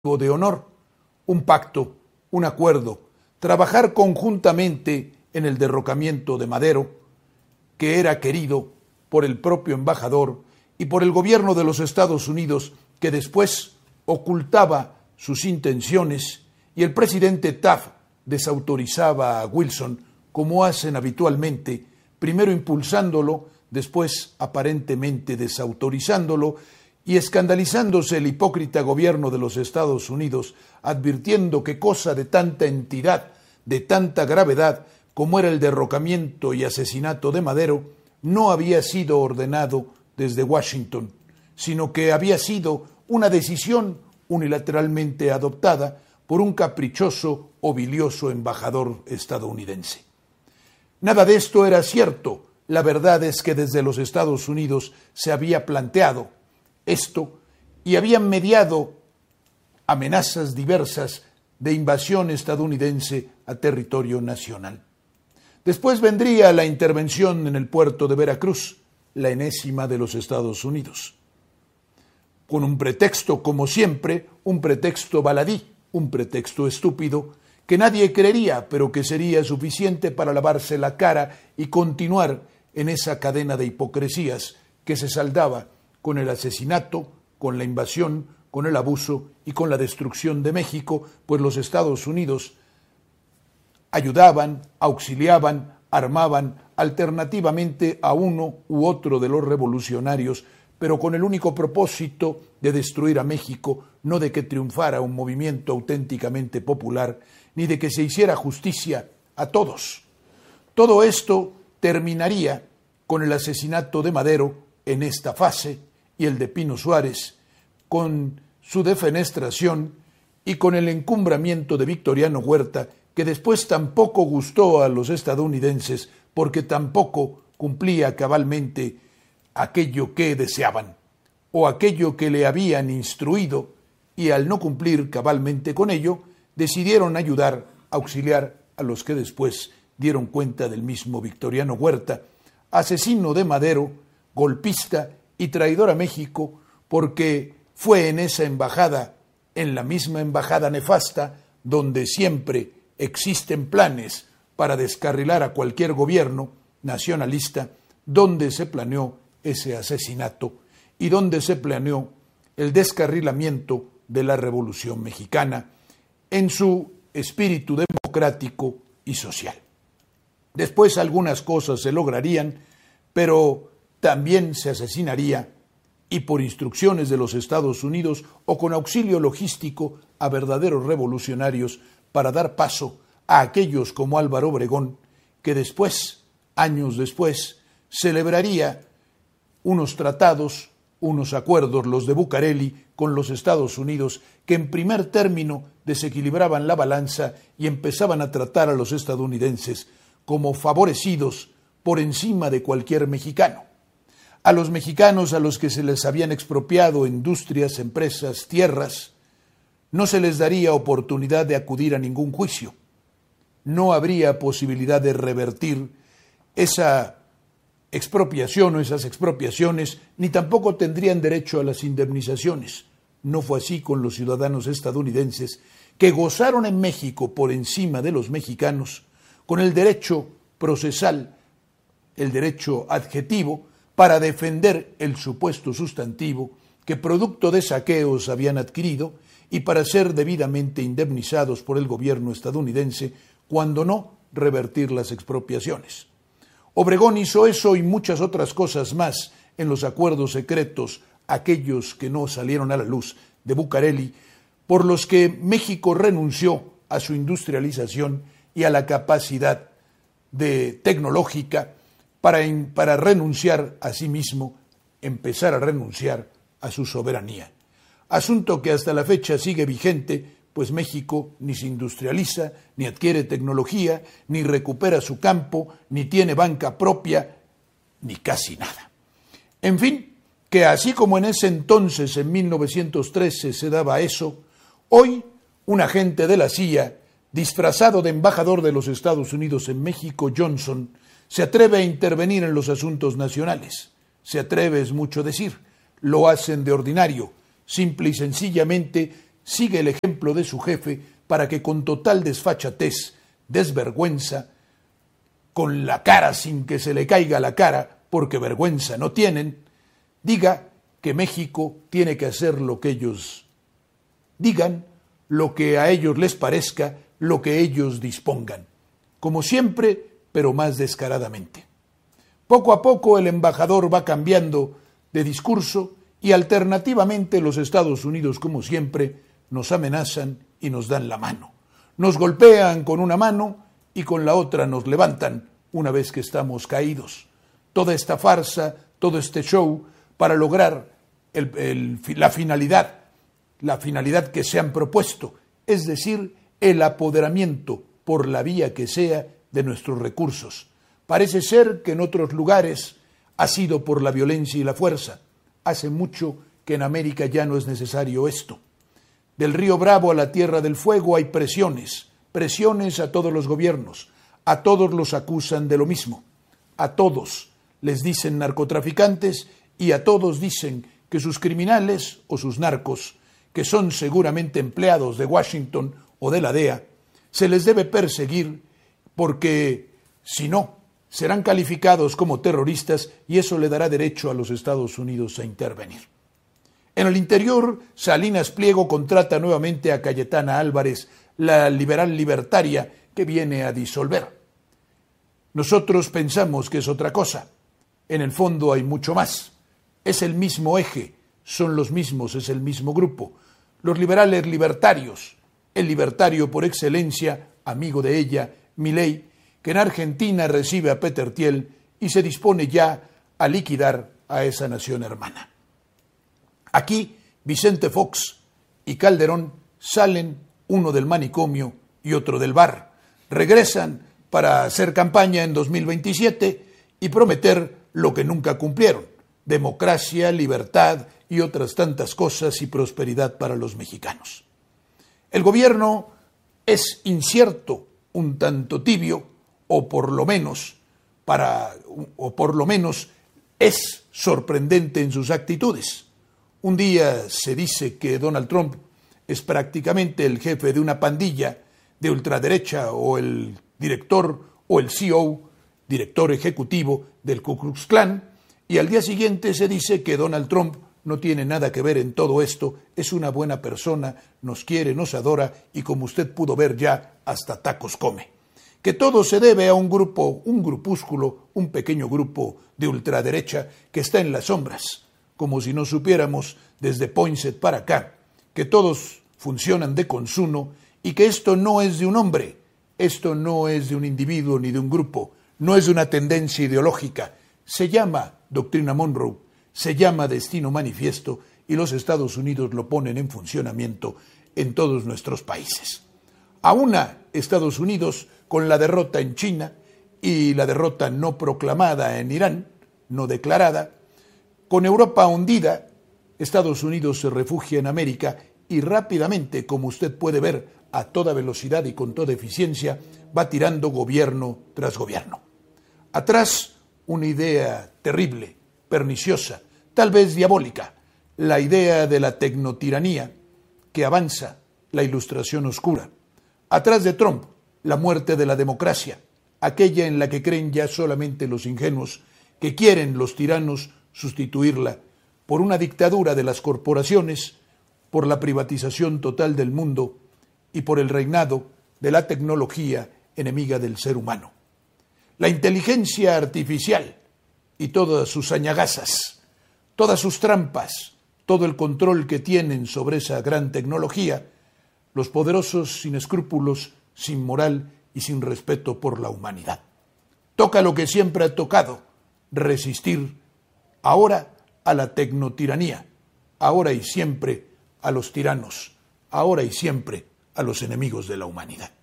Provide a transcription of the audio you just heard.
de honor, un pacto, un acuerdo, trabajar conjuntamente en el derrocamiento de Madero, que era querido por el propio embajador y por el gobierno de los Estados Unidos, que después ocultaba sus intenciones, y el presidente Taft desautorizaba a Wilson, como hacen habitualmente, primero impulsándolo, después aparentemente desautorizándolo, y escandalizándose el hipócrita gobierno de los Estados Unidos, advirtiendo que cosa de tanta entidad, de tanta gravedad, como era el derrocamiento y asesinato de Madero, no había sido ordenado desde Washington, sino que había sido una decisión unilateralmente adoptada por un caprichoso o bilioso embajador estadounidense. Nada de esto era cierto. La verdad es que desde los Estados Unidos se había planteado esto y habían mediado amenazas diversas de invasión estadounidense a territorio nacional. Después vendría la intervención en el puerto de Veracruz, la enésima de los Estados Unidos, con un pretexto, como siempre, un pretexto baladí, un pretexto estúpido, que nadie creería, pero que sería suficiente para lavarse la cara y continuar en esa cadena de hipocresías que se saldaba con el asesinato, con la invasión, con el abuso y con la destrucción de México, pues los Estados Unidos ayudaban, auxiliaban, armaban alternativamente a uno u otro de los revolucionarios, pero con el único propósito de destruir a México, no de que triunfara un movimiento auténticamente popular, ni de que se hiciera justicia a todos. Todo esto terminaría con el asesinato de Madero en esta fase y el de Pino Suárez, con su defenestración y con el encumbramiento de Victoriano Huerta, que después tampoco gustó a los estadounidenses porque tampoco cumplía cabalmente aquello que deseaban o aquello que le habían instruido, y al no cumplir cabalmente con ello, decidieron ayudar, auxiliar a los que después dieron cuenta del mismo Victoriano Huerta, asesino de Madero, golpista y traidor a México, porque fue en esa embajada, en la misma embajada nefasta, donde siempre existen planes para descarrilar a cualquier gobierno nacionalista, donde se planeó ese asesinato y donde se planeó el descarrilamiento de la Revolución Mexicana en su espíritu democrático y social. Después algunas cosas se lograrían, pero también se asesinaría, y por instrucciones de los Estados Unidos o con auxilio logístico, a verdaderos revolucionarios para dar paso a aquellos como Álvaro Obregón, que después, años después, celebraría unos tratados, unos acuerdos, los de Bucareli, con los Estados Unidos, que en primer término desequilibraban la balanza y empezaban a tratar a los estadounidenses como favorecidos por encima de cualquier mexicano. A los mexicanos a los que se les habían expropiado industrias, empresas, tierras, no se les daría oportunidad de acudir a ningún juicio. No habría posibilidad de revertir esa expropiación o esas expropiaciones, ni tampoco tendrían derecho a las indemnizaciones. No fue así con los ciudadanos estadounidenses, que gozaron en México por encima de los mexicanos, con el derecho procesal, el derecho adjetivo, para defender el supuesto sustantivo que producto de saqueos habían adquirido y para ser debidamente indemnizados por el gobierno estadounidense, cuando no revertir las expropiaciones. Obregón hizo eso y muchas otras cosas más en los acuerdos secretos, aquellos que no salieron a la luz, de Bucareli, por los que México renunció a su industrialización y a la capacidad tecnológica para renunciar a sí mismo, empezar a renunciar a su soberanía. Asunto que hasta la fecha sigue vigente, pues México ni se industrializa, ni adquiere tecnología, ni recupera su campo, ni tiene banca propia, ni casi nada. En fin, que así como en ese entonces, en 1913, se daba eso, hoy un agente de la CIA, disfrazado de embajador de los Estados Unidos en México, Johnson, se atreve a intervenir en los asuntos nacionales. Se atreve es mucho decir, lo hacen de ordinario, simple y sencillamente sigue el ejemplo de su jefe para que con total desfachatez, desvergüenza, con la cara sin que se le caiga la cara, porque vergüenza no tienen, diga que México tiene que hacer lo que ellos digan, lo que a ellos les parezca, lo que ellos dispongan, como siempre, pero más descaradamente. Poco a poco el embajador va cambiando de discurso y alternativamente los Estados Unidos, como siempre, nos amenazan y nos dan la mano. Nos golpean con una mano y con la otra nos levantan una vez que estamos caídos. Toda esta farsa, todo este show para lograr la finalidad que se han propuesto, es decir, el apoderamiento por la vía que sea de nuestros recursos. Parece ser que en otros lugares ha sido por la violencia y la fuerza. Hace mucho que en América ya no es necesario esto. Del río Bravo a la Tierra del Fuego hay presiones a todos los gobiernos, a todos los acusan de lo mismo, a todos les dicen narcotraficantes y a todos dicen que sus criminales o sus narcos, que son seguramente empleados de Washington o de la DEA, se les debe perseguir porque, si no, serán calificados como terroristas y eso le dará derecho a los Estados Unidos a intervenir. En el interior, Salinas Pliego contrata nuevamente a Cayetana Álvarez, la liberal libertaria que viene a disolver. Nosotros pensamos que es otra cosa. En el fondo hay mucho más. Es el mismo eje, son los mismos, es el mismo grupo. Los liberales libertarios, el libertario por excelencia, amigo de ella, Milei, que en Argentina recibe a Peter Thiel y se dispone ya a liquidar a esa nación hermana. Aquí Vicente Fox y Calderón salen, uno del manicomio y otro del bar. Regresan para hacer campaña en 2027 y prometer lo que nunca cumplieron: democracia, libertad y otras tantas cosas y prosperidad para los mexicanos. El gobierno es incierto, un tanto tibio, o por lo menos es sorprendente en sus actitudes. Un día se dice que Donald Trump es prácticamente el jefe de una pandilla de ultraderecha o el director o el CEO, director ejecutivo del Ku Klux Klan, y al día siguiente se dice que Donald Trump no tiene nada que ver en todo esto, es una buena persona, nos quiere, nos adora y como usted pudo ver ya, hasta tacos come. Que todo se debe a un grupo, un grupúsculo, un pequeño grupo de ultraderecha que está en las sombras, como si no supiéramos desde Poinsett para acá, que todos funcionan de consuno y que esto no es de un hombre, esto no es de un individuo ni de un grupo, no es de una tendencia ideológica, se llama Doctrina Monroe, se llama Destino Manifiesto y los Estados Unidos lo ponen en funcionamiento en todos nuestros países. Aúna Estados Unidos con la derrota en China y la derrota no proclamada en Irán, no declarada, con Europa hundida, Estados Unidos se refugia en América y rápidamente, como usted puede ver, a toda velocidad y con toda eficiencia, va tirando gobierno tras gobierno. Atrás, una idea terrible, perniciosa, tal vez diabólica, la idea de la tecnotiranía que avanza la ilustración oscura. Atrás de Trump, la muerte de la democracia, aquella en la que creen ya solamente los ingenuos, que quieren los tiranos sustituirla por una dictadura de las corporaciones, por la privatización total del mundo y por el reinado de la tecnología enemiga del ser humano. La inteligencia artificial y todas sus añagazas, todas sus trampas, todo el control que tienen sobre esa gran tecnología, los poderosos sin escrúpulos, sin moral y sin respeto por la humanidad. Toca lo que siempre ha tocado, resistir ahora a la tecnotiranía, ahora y siempre a los tiranos, ahora y siempre a los enemigos de la humanidad.